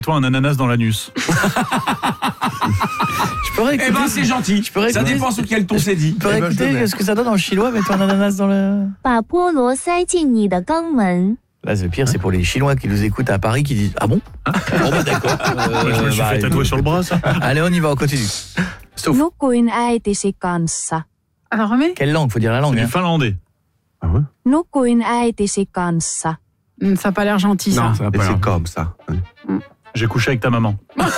Toi, un ananas dans l'anus. Je peux réécouter. Eh ben, c'est gentil. Ça dépend sur quel ton c'est dit. Tu peux réécouter ce que ça donne en chinois, mettre un ananas dans le... 把菠萝塞进你的肛门。 Là, le pire, c'est pour les Chinois qui nous écoutent à Paris qui disent « Ah bon ?» Bon, bah d'accord. Je me suis fait tatouer sur le bras, ça. Allez, on y va, on continue. Sauf. Nukuin äitisi kanssa. Alors remets. Quelle langue? Faut dire la langue. C'est du finlandais. Ah ouais? Nukuin äitisi kanssa. Ça n'a pas l'air gentil, ça. Non, ça va Et pas. c'est comme ça. J'ai couché avec ta maman.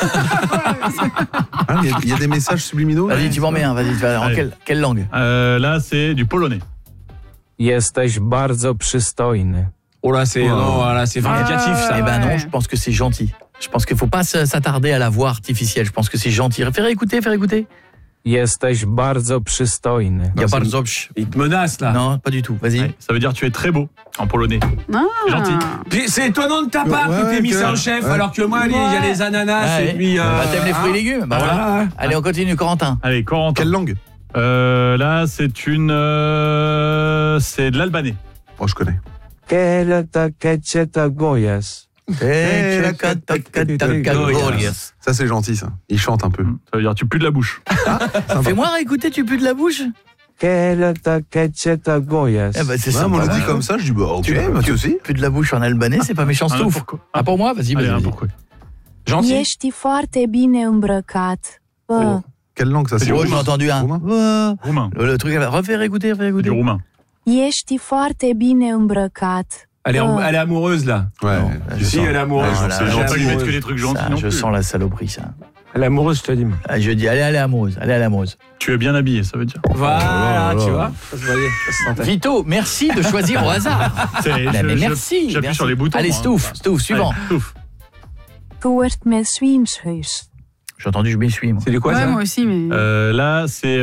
Il y a des messages subliminaux. Vas-y, tu m'en mets un, vas-y. En Allez. quelle langue? Là, c'est du polonais. Jesteś bardzo przystojny. Oh là, c'est non, là, c'est vindicatif, ça. Eh ben non, ouais. je pense que c'est gentil. Je pense qu'il faut pas s'attarder à la voix artificielle. Je pense que c'est gentil. Faire écouter. Jesteś bardzo przystojny. Il n'y a pas le zopch. Il te menace, là. Non, pas du tout. Vas-y. Ouais, ça veut dire tu es très beau en polonais. Ah. Gentil. Puis, c'est étonnant de ta part Ouais, que t'aies mis que- ça en chef, ouais. alors que moi, il y a les ananas Ouais. et puis... Bah, t'aimes les fruits et légumes? Bah voilà. voilà. Allez, on continue, Corentin. Allez, Corentin. Quelle langue? Là, c'est c'est de l'albanais. Oh, je connais. Ça, c'est gentil, ça. Il chante un peu. Ça veut dire tu pues de la bouche. Fais-moi réécouter, tu pues de la bouche? Eh ben, c'est Ouais, ça. on le dit comme ça, je dis, bah, ok, bah, tu aussi. Plus de la bouche en albanais, c'est pas méchant, Ah, Stouff. pourquoi Ah, pour moi? Vas-y, Allez, vas-y. pourquoi Gentil. Ești foarte bine îmbrăcat. Oh. Quelle langue, ça? C'est du Oh, roumain. j'ai entendu un. Roumain. Roumain. Le truc, refais écouter. C'est du roumain. Ești foarte bine îmbrăcat. Elle est amoureuse, là. Ouais. Non, je Si, sens. elle est amoureuse. Voilà, C'est je gentil sens- qu'ils mettent que des trucs gentils ça, non je plus. sens la saloperie, ça. Elle est amoureuse, je te dis. Ah, je dis, allez, amoureuse. Tu es bien habillé, ça veut dire. Voilà, tu vois. Ça se voyait, ça se sentait. Vito, merci de choisir au hasard. Mais merci. J'appuie merci. sur les boutons. Allez, moi, Stouff, suivant. Allez, Stouff. Tu ert met swiemshuis. J'ai entendu, je m'essuie, moi. C'est du quoi, Ouais, ça? moi aussi, mais... Là, c'est